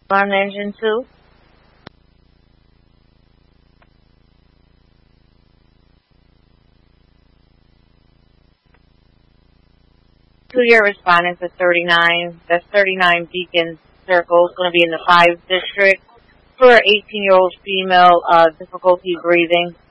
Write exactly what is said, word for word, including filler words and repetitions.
On engine two. To your respondents at thirty-nine. That's thirty-nine Beacon Circle. It's going to be in the five district for an eighteen-year-old female, uh, difficulty breathing.